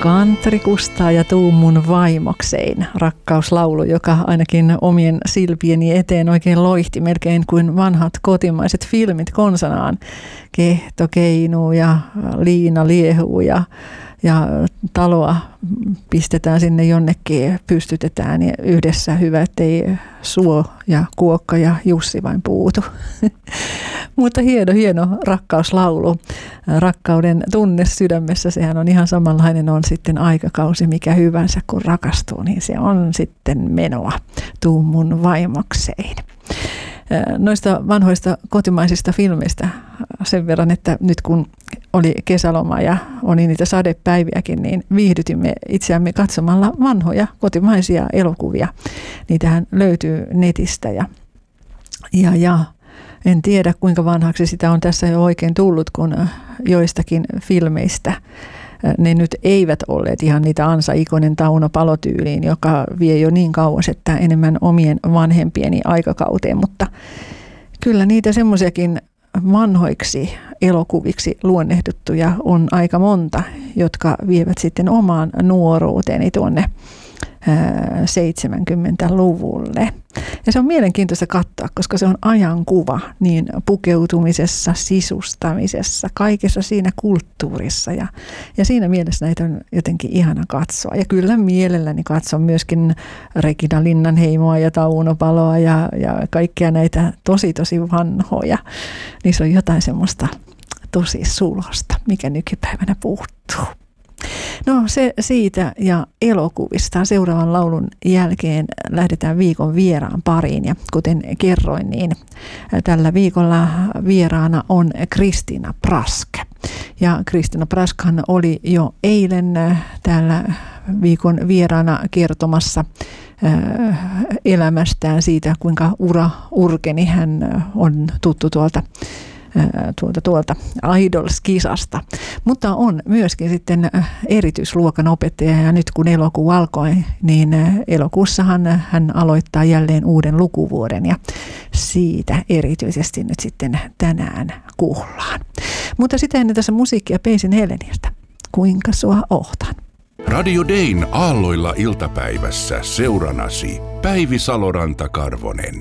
Kantri kustaa ja tuu mun vaimoksein. Rakkauslaulu, joka ainakin omien silpieni eteen oikein loihti melkein kuin vanhat kotimaiset filmit konsanaan. Kehto keinuu ja liina liehuu ja taloa pistetään sinne jonnekin, pystytetään ja yhdessä hyvä, ettei Suo ja Kuokka ja Jussi vain puutu. Mutta hieno rakkauslaulu. Rakkauden tunne sydämessä, sehän on ihan samanlainen, on sitten aikakausi mikä hyvänsä, kun rakastuu, niin se on sitten menoa. Tuu mun vaimokseen. Noista vanhoista kotimaisista filmeistä sen verran, että nyt kun oli kesäloma ja oli niitä sadepäiviäkin, niin viihdytimme itseämme katsomalla vanhoja kotimaisia elokuvia. Niitähän löytyy netistä ja en tiedä kuinka vanhaksi sitä on tässä jo oikein tullut, kun joistakin filmeistä ne nyt eivät olleet ihan niitä Ansa Ikonen Tauno Palo-tyyliin, joka vie jo niin kauas, että enemmän omien vanhempieni aikakauteen, mutta kyllä niitä semmoisiakin vanhoiksi elokuviksi luonnehduttuja on aika monta, jotka vievät sitten omaan nuoruuteeni tuonne 70-luvulle. Ja se on mielenkiintoista katsoa, koska se on ajankuva niin pukeutumisessa, sisustamisessa, kaikessa siinä kulttuurissa. Ja siinä mielessä näitä on jotenkin ihana katsoa. Ja kyllä mielelläni katson myöskin Regina Linnanheimoa ja Tauno Paloa ja kaikkia näitä tosi vanhoja. Niissä on jotain semmoista tosi sulosta, mikä nykypäivänä puuttuu. No se siitä ja elokuvista. Seuraavan laulun jälkeen lähdetään viikon vieraan pariin ja kuten kerroin, niin tällä viikolla vieraana on Christina Prask. Ja Christina Praskhan oli jo eilen täällä viikon vieraana kertomassa elämästään siitä, kuinka ura urkeni. Hän on tuttu tuolta Idols-kisasta. Mutta on myöskin sitten erityisluokan opettaja ja nyt kun elokuu alkoi, niin elokuussahan hän aloittaa jälleen uuden lukuvuoden ja siitä erityisesti nyt sitten tänään kuullaan. Mutta sitten ennen tässä musiikkia Peisin Heleniltä. Kuinka sua ohtan? Radio Dayn aalloilla iltapäivässä seuranasi Päivi Saloranta-Karvonen.